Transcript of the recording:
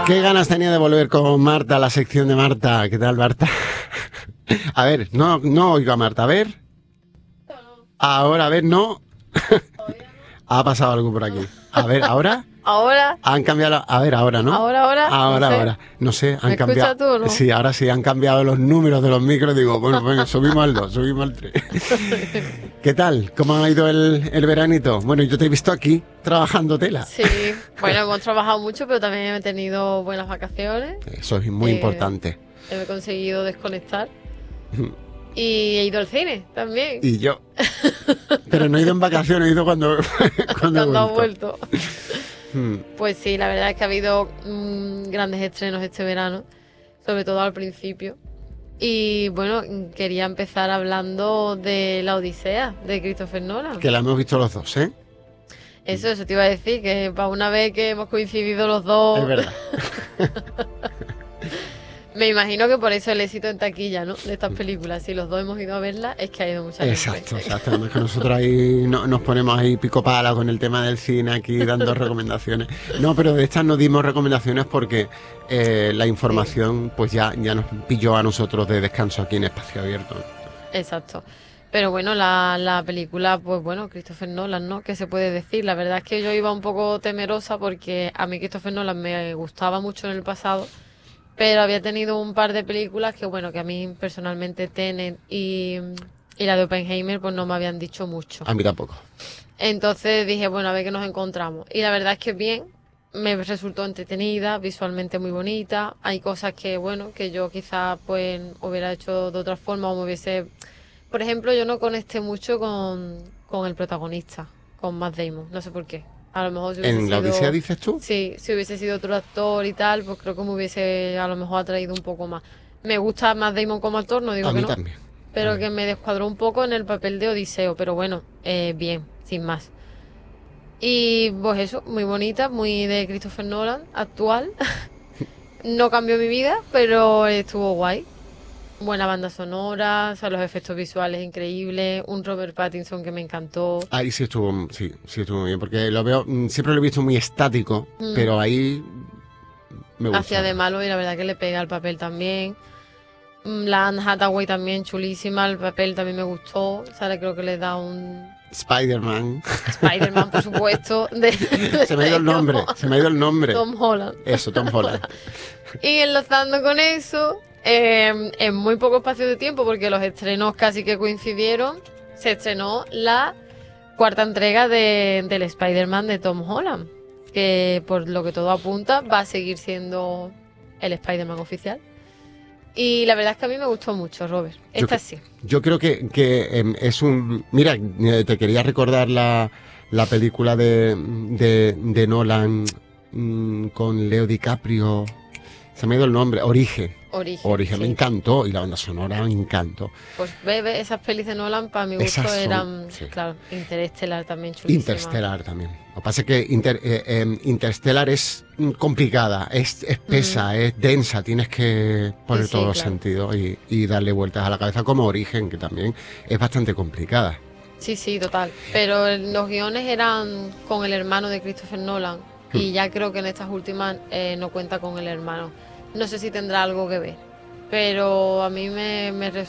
Qué ganas tenía de volver con Marta a la sección de Marta. ¿Qué tal, Marta? A ver, no oigo a Marta. A ver. Ahora, a ver, no. Ha pasado algo por aquí. A ver, ¿ahora? Ahora, Han cambiado. A ver, ahora, ¿no? ahora, no sé. Ahora. No sé, ¿Me han cambiado. escuchas tú o no? Sí, ahora sí, han cambiado los números de los micros. Digo, bueno, venga, subimos al 2, subimos al 3. ¿Qué tal? ¿Cómo ha ido el veranito? Bueno, yo te he visto aquí trabajando tela. Sí, bueno, hemos trabajado mucho, pero también he tenido buenas vacaciones. Eso es muy importante. He conseguido desconectar. Y he ido al cine también. Y yo. Pero no he ido en vacaciones, he ido cuando Cuando he has vuelto. Hmm. Pues sí, la verdad es que ha habido grandes estrenos este verano, sobre todo al principio. Y bueno, quería empezar hablando de La Odisea, de Christopher Nolan. Que la hemos visto los dos, ¿eh? Eso te iba a decir, que para una vez que hemos coincidido los dos. Es verdad. Me imagino que por eso el éxito en taquilla, ¿no? De estas películas. Si los dos hemos ido a verla, es que ha ido mucha gente. Exacto. Además que nosotros ahí nos ponemos ahí pico pala con el tema del cine aquí dando recomendaciones. No, pero de estas no dimos recomendaciones porque la información pues ya nos pilló a nosotros de descanso aquí en Espacio Abierto. Exacto. Pero bueno, la película, pues bueno, Christopher Nolan, ¿no? ¿Qué se puede decir? La verdad es que yo iba un poco temerosa porque a mí Christopher Nolan me gustaba mucho en el pasado, pero había tenido un par de películas que, bueno, que a mí personalmente Tenet y la de Oppenheimer, pues no me habían dicho mucho. A mí tampoco. Entonces dije, bueno, a ver qué nos encontramos. Y la verdad es que bien, me resultó entretenida, visualmente muy bonita. Hay cosas que, bueno, que yo quizás pues hubiera hecho de otra forma o me hubiese... Por ejemplo, yo no conecté mucho con el protagonista, con Matt Damon, no sé por qué. A lo mejor si hubiese ¿En La sido... Odisea dices tú? Sí, si hubiese sido otro actor y tal, pues creo que me hubiese a lo mejor atraído un poco más. Me gusta Matt Damon como actor, no digo A que mí no, también. pero que me descuadró un poco en el papel de Odiseo, pero bueno, bien, sin más. Y pues eso, muy bonita, muy de Christopher Nolan, actual. No cambió mi vida, pero estuvo guay. Buena banda sonora, o sea, los efectos visuales increíbles, un Robert Pattinson que me encantó. Ahí sí estuvo muy bien, porque lo veo, siempre lo he visto muy estático, pero ahí me gustó. Hacía de malo y la verdad que le pega al papel también. La Anne Hathaway también chulísima, el papel también me gustó. O sea, creo que le da un Spider-Man. Spider-Man, por supuesto. Se me ha ido el nombre. Tom Holland. Eso, Tom Holland. Y enlazando con eso, en muy poco espacio de tiempo, porque los estrenos casi que coincidieron, se estrenó la cuarta entrega del Spider-Man de Tom Holland, que por lo que todo apunta va a seguir siendo el Spider-Man oficial. Y la verdad es que a mí me gustó mucho, Robert. Esta sí. Yo creo que es un... Mira, te quería recordar la película de Nolan con Leo DiCaprio. Se me ha ido el nombre. Origen, sí. me encantó. Y la banda sonora me encantó. Pues ve, esas pelis de Nolan para mi gusto eran, sí. Claro, Interestelar también chulísima. Interstellar también. Lo que pasa es que Interstellar es complicada, es espesa, es densa, tienes que poner todos los sentidos y darle vueltas a la cabeza, como Origen, que también es bastante complicada. Sí, total. Pero los guiones eran con el hermano de Christopher Nolan y ya creo que en estas últimas no cuenta con el hermano. No sé si tendrá algo que ver, pero a mí me